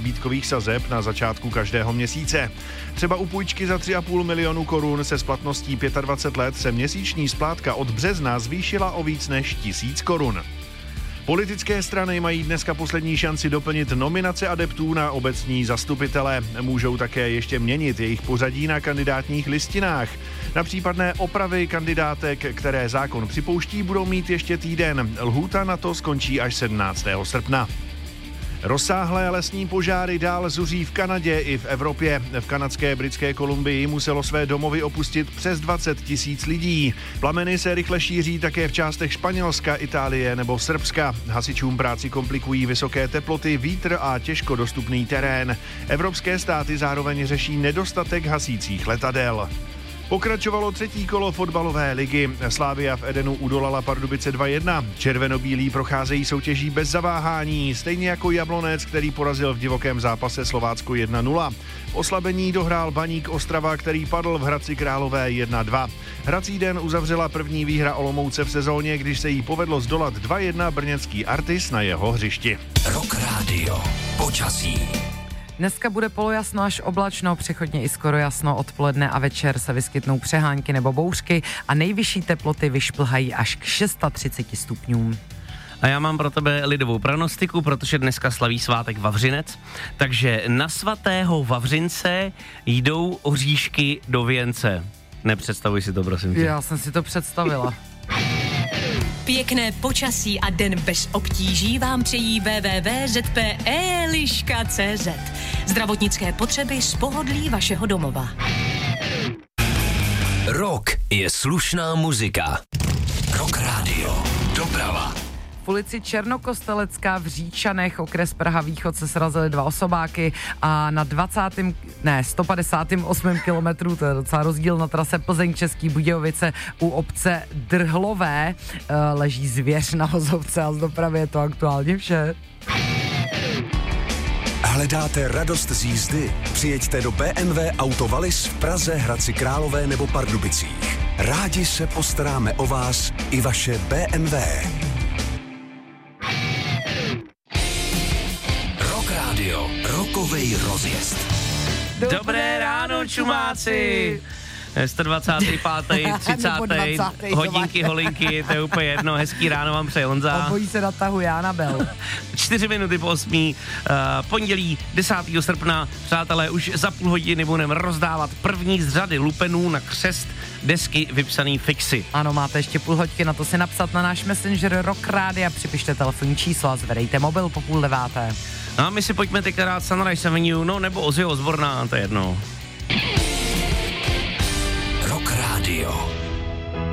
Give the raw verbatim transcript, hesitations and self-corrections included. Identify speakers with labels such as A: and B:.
A: nabídkových sazeb na začátku každého měsíce. Třeba u půjčky za tři a půl milionu korun se splatností dvacet pět let se měsíční splátka od března zvýšila o víc než tisíc korun. Politické strany mají dneska poslední šanci doplnit nominace adeptů na obecní zastupitele. Můžou také ještě měnit jejich pořadí na kandidátních listinách. Na případné opravy kandidátek, které zákon připouští, budou mít ještě týden. Lhůta na to skončí až sedmnáctého srpna. Rozsáhlé lesní požáry dál zuří v Kanadě i v Evropě. V kanadské Britské Kolumbii muselo své domovy opustit přes dvacet tisíc lidí. Plameny se rychle šíří také v částech Španělska, Itálie nebo Srbska. Hasičům práci komplikují vysoké teploty, vítr a těžko dostupný terén. Evropské státy zároveň řeší nedostatek hasících letadel. Pokračovalo třetí kolo fotbalové ligy. Slavia v Edenu udolala Pardubice dva jedna. Červenobílí procházejí soutěží bez zaváhání, stejně jako Jablonec, který porazil v divokém zápase Slovácko jedna nula. V oslabení dohrál Baník Ostrava, který padl v Hradci Králové jedna dva. Hrací den uzavřela první výhra Olomouce v sezóně, když se jí povedlo zdolat dva jedna brněnský Artis na jeho hřišti.
B: Rock Radio. Počasí.
C: Dneska bude polojasno až oblačno, přechodně i skoro jasno, odpoledne a večer se vyskytnou přehánky nebo bouřky a nejvyšší teploty vyšplhají až k třiceti šesti stupňům.
D: A já mám pro tebe lidovou prognostiku, protože dneska slaví svátek Vavřinec, takže na svatého Vavřince jdou oříšky do věnce. Nepředstavuj si to, prosím tě.
C: Já jsem si to představila.
E: Pěkné počasí a den bez obtíží vám přejí w w w tečka z p eliška tečka c z. Zdravotnické potřeby z pohodlí vašeho domova.
B: Rock je slušná muzika. Rock Radio. Doprava.
C: V ulici Černokostelecká v Říčanech, okres Praha Východ, se srazily dva osobáky a na dvacátém, ne, sto padesátém osmém kilometru, to je docela rozdíl, na trase Plzeň Český Budějovice u obce Drhlové e, leží zvěř na vozovce a z dopravy je to aktuálně vše.
F: Hledáte radost z jízdy? Přijeďte do bé em vé Auto Wallis v Praze, Hradci Králové nebo Pardubicích. Rádi se postaráme o vás i vaše bé em vé.
B: Rock Radio. Rockovej rozjezd.
D: Dobré ráno, čumáci! sto dvacátý pátý třicátý hodinky, holinky, to je úplně jedno, hezký ráno vám přeje Honza.
C: Obojí se natahuje Anabel.
D: Čtyři minuty po osmí, uh, pondělí desátého srpna, přátelé, už za půl hodiny budeme rozdávat první z řady lupenů na křest desky vypsaný Fixy.
C: Ano, máte ještě půl hodky na to si napsat na náš Messenger Rock Radio, připište telefonní číslo a zvedejte mobil po půl deváté.
D: No a my si pojďme teďka dát Sunrise Avenue, no nebo Ozzy Osbourna, to je jedno.
B: Rock Radio.